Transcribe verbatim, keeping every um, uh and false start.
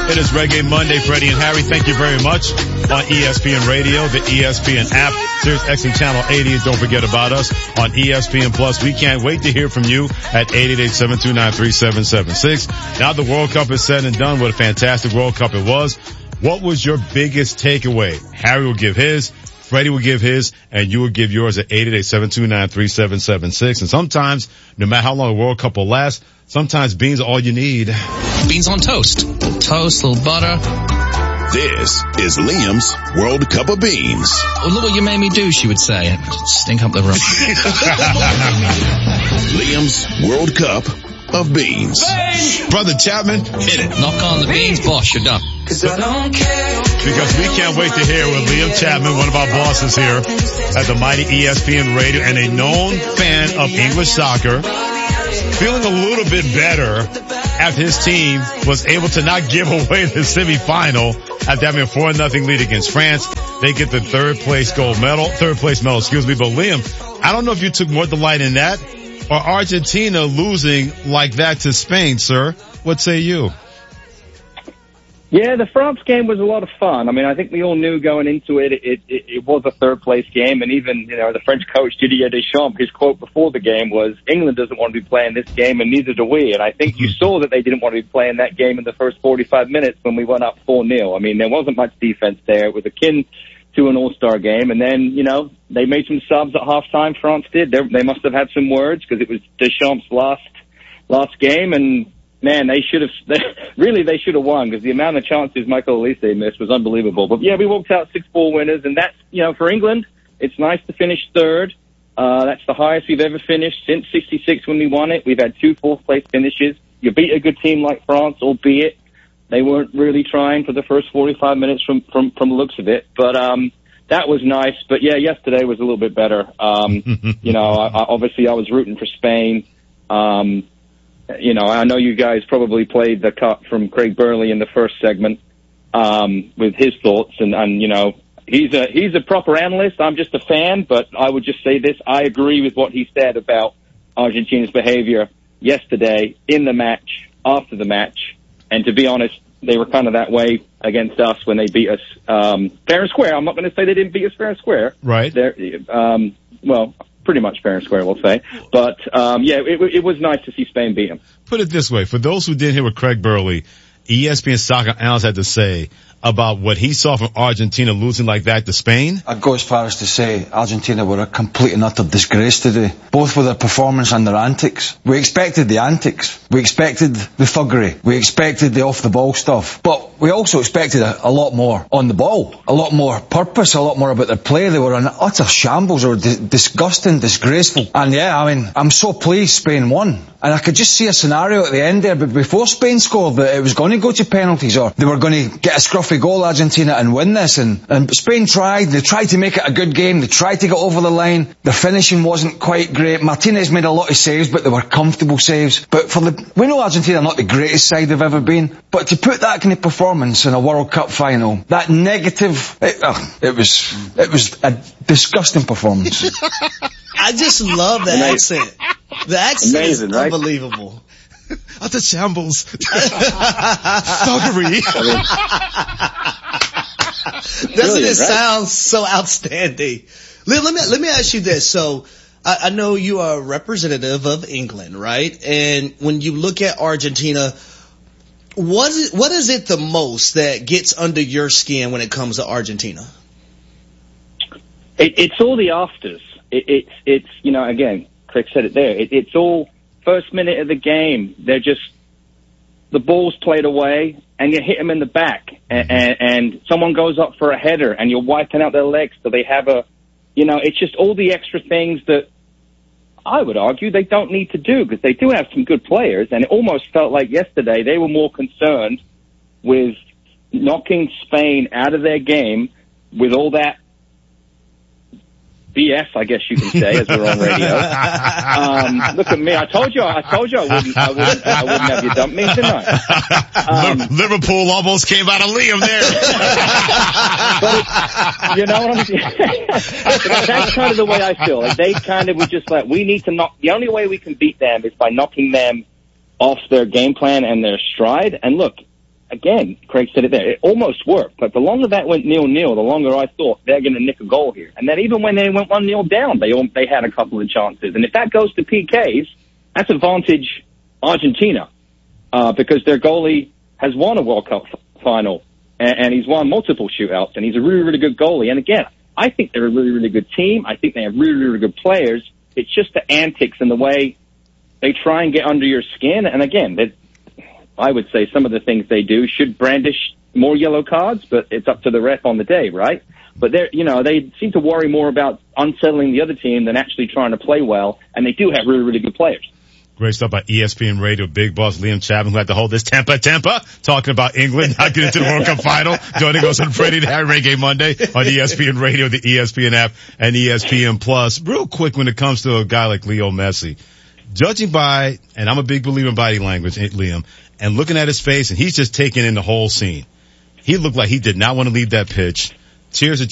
It is Reggae Monday, Freddie and Harry. Thank you very much. On E S P N Radio, the E S P N app, Sirius X M Channel eighty, and don't forget about us on E S P N Plus. We can't wait to hear from you at eight eight eight, seven two nine, three seven seven six. Now the World Cup is said and done. What a fantastic World Cup it was. What was your biggest takeaway? Harry will give his, Freddie will give his, and you will give yours at eight eight eight, seven two nine, three seven seven six. And sometimes, no matter how long a World Cup will last, sometimes beans are all you need. Beans on toast. Little toast, little butter. This is Liam's World Cup of Beans. Oh, look what you made me do, she would say. Stink up the room. Liam's World Cup of Beans. Bang! Brother Chapman, hit it. Knock on the beans, boss, you're done. Cause I don't care. Because we can't wait to hear with Liam Chapman, one of our bosses here at the mighty E S P N Radio and a known fan of English soccer, feeling a little bit better after his team was able to not give away the semifinal after having a four nothing lead against France. They get the third place gold medal, third place medal, excuse me. But Liam, I don't know if you took more delight in that or Argentina losing like that to Spain, sir. What say you? Yeah, the France game was a lot of fun. I mean, I think we all knew going into it, it, it, it was a third-place game, and even, you know, the French coach, Didier Deschamps, his quote before the game was, England doesn't want to be playing this game, and neither do we. And I think you saw that they didn't want to be playing that game in the first forty-five minutes when we went up four nil. I mean, there wasn't much defense there. It was akin to an all-star game, and then, you know, they made some subs at halftime, France did. They, they must have had some words, because it was Deschamps' last, last game, and man, they should have, they, really they should have won, because the amount of chances Michael Olise missed was unbelievable. But yeah, we walked out six four winners, and that's, you know, for England, it's nice to finish third. Uh, that's the highest we've ever finished since sixty-six when we won it. We've had two fourth place finishes. You beat a good team like France, albeit they weren't really trying for the first forty-five minutes from, from, from the looks of it. But, um, that was nice. But yeah, yesterday was a little bit better. Um, you know, I, I, obviously I was rooting for Spain. Um, You know, I know you guys probably played the cut from Craig Burley in the first segment, um, with his thoughts, and, and, you know, he's a, he's a proper analyst. I'm just a fan, but I would just say this. I agree with what he said about Argentina's behavior yesterday, in the match, after the match, and to be honest, they were kind of that way against us when they beat us, um, fair and square. I'm not going to say they didn't beat us fair and square. Right. They're, um, well, pretty much fair and square, we'll say. But, um, yeah, it, it was nice to see Spain beat them. Put it this way. For those who didn't hear what Craig Burley, E S P N soccer analyst, had to say about what he saw from Argentina losing like that to Spain? I'd go as far as to say Argentina were a complete and utter disgrace today, both with their performance and their antics. We expected the antics. We expected the thuggery. We expected the off-the-ball stuff. But we also expected a, a lot more on the ball, a lot more purpose, a lot more about their play. They were an utter shambles. They were di- disgusting, disgraceful. And yeah, I mean, I'm so pleased Spain won. And I could just see a scenario at the end there, but before Spain scored, that it was going to go to penalties, or they were going to get a scruffy goal, Argentina, and win this. And, and Spain tried. They tried to make it a good game. They tried to get over the line. The finishing wasn't quite great. Martinez made a lot of saves, but they were comfortable saves. But for the, we know Argentina are not the greatest side they've ever been, but to put that kind of performance in a World Cup final, that negative, it, oh, it was, it was a disgusting performance. I just love the accent. The accent Amazing, is right? unbelievable. Utter shambles. Thuggery. Doesn't Brilliant, it right? sound so outstanding? Let, let me let me ask you this. So I, I know you are a representative of England, right? And when you look at Argentina, what is, what is it the most that gets under your skin when it comes to Argentina? It, it's all the afters. It, it's, it's, you know, again, Craig said it there. It, it's all first minute of the game. They're just, the ball's played away and you hit them in the back, and, and, and someone goes up for a header and you're wiping out their legs so they have a, you know, it's just all the extra things that I would argue they don't need to do, because they do have some good players, and it almost felt like yesterday they were more concerned with knocking Spain out of their game with all that B S, I guess you can say, as we're on radio. Um, look at me. I told you, I told you I wouldn't, I wouldn't, I wouldn't have you dump me, didn't I? Um, Liverpool almost came out of Liam there. but it, you know what I'm saying? That's kind of the way I feel. Like, they kind of were just like, we need to knock, the only way we can beat them is by knocking them off their game plan and their stride. And look, again, Craig said it there, it almost worked. But the longer that went nil-nil, the longer I thought they're going to nick a goal here. And then even when they went one nil down, they all, they had a couple of chances. And if that goes to P Ks, that's advantage Argentina, uh, because their goalie has won a World Cup f- final, and, and he's won multiple shootouts, and he's a really, really good goalie. And again, I think they're a really, really good team. I think they have really, really good players. It's just the antics and the way they try and get under your skin. And again, that I would say some of the things they do should brandish more yellow cards, but it's up to the ref on the day, right? But they're, you know, they seem to worry more about unsettling the other team than actually trying to play well. And they do have really, really good players. Great stuff by E S P N Radio. Big boss Liam Chapman, who had to hold this Tampa Tampa, talking about England not getting to the World Cup final. Joining us on Friday Night Reggae Monday on E S P N Radio, the E S P N app, and E S P N Plus. Real quick, when it comes to a guy like Leo Messi, judging by, and I'm a big believer in body language, Liam, and looking at his face, and he's just taking in the whole scene. He looked like he did not want to leave that pitch. Tears are